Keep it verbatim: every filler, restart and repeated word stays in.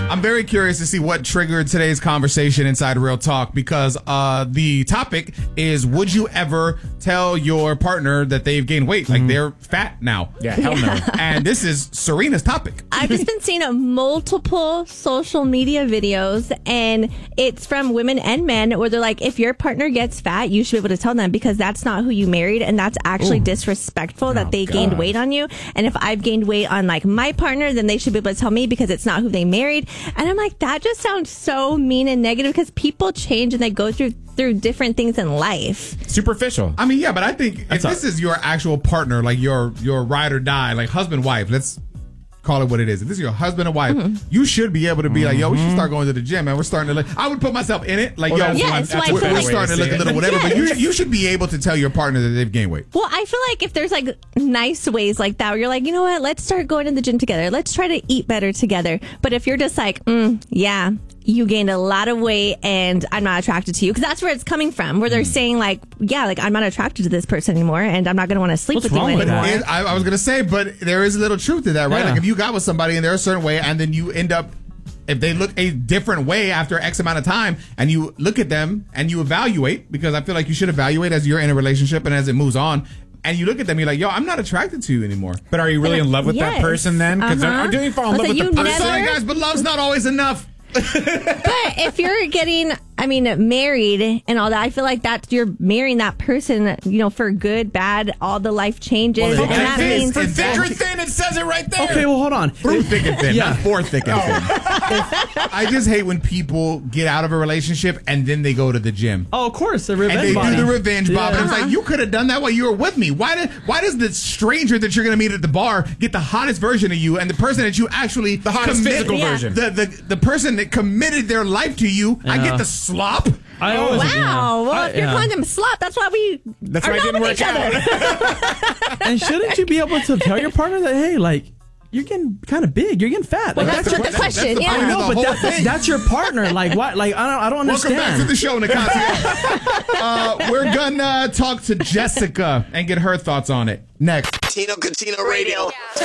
I'm very curious to see what triggered today's conversation inside Real Talk because uh, the topic is, would you ever tell your partner that they've gained weight? Like, mm-hmm. they're fat now. Yeah, hell no. And this is Serena's topic. I've just been seeing a multiple social media videos, and it's from women and men where they're like, if your partner gets fat, you should be able to tell them because that's not who you married, and that's actually Ooh. disrespectful that oh, they God. gained weight on you. And if I've gained weight on like my partner, then they should be able to tell me because it's not who they married. And I'm like, that just sounds so mean and negative because people change and they go through through different things in life. Superficial. I mean, yeah, but I think That's if this is your actual partner, like your your ride or die, like husband, wife, let's call it what it is. If this is your husband and wife, mm-hmm. you should be able to be mm-hmm. like, yo, we should start going to the gym, man. We're starting to look. I would put myself in it. Like, well, yo, yes, we're, we're, we're starting to look a little whatever, yes. but you, you should be able to tell your partner that they've gained weight. Well, I feel like if there's like nice ways like that, where you're like, you know what, let's start going to the gym together. Let's try to eat better together. But if you're just like, mm, yeah, you gained a lot of weight and I'm not attracted to you. Because that's where it's coming from, where they're mm. saying like, yeah, like I'm not attracted to this person anymore and I'm not going to want to sleep What's with you anymore. With I, I was going to say, but there is a little truth to that, right? Yeah. Like if you got with somebody and they're a certain way and then you end up, if they look a different way after X amount of time and you look at them and you evaluate, because I feel like you should evaluate as you're in a relationship and as it moves on. And you look at them, you're like, yo, I'm not attracted to you anymore. But are you really in love with yes. that person then? Because uh-huh. do you fall in love with the person? I'm sorry, guys, but love's not always enough. But if you're getting, I mean, married and all that, I feel like that you're marrying that person, you know, for good, bad, all the life changes. Well, and that is, means for thick or thin, it says it right there. Okay, well, hold on. Through thick and thin, yeah. not for thick and thin. Oh. I just hate when people get out of a relationship and then they go to the gym. Oh, of course, the revenge And they body. do the revenge bob. Yeah. And it's like, you could have done that while you were with me. Why did? Why does the stranger that you're going to meet at the bar get the hottest version of you and the person that you actually the hottest commit, physical yeah. version, the, the the person that committed their life to you, yeah. I get the slop? I always, wow. Yeah. Well, I, if you're yeah. calling them slop, that's why we that's are why not it didn't with work each other. And shouldn't you be able to tell your partner that, hey, like, you're getting kind of big. You're getting fat. Well, like, that's, that's what the question. the Yeah, I know, the but that, thing. that's your partner. Like, what? Like, I don't. I don't understand. Welcome back to the show, Nicasio. uh, we're gonna talk to Jessica and get her thoughts on it next. Tino Catino Radio.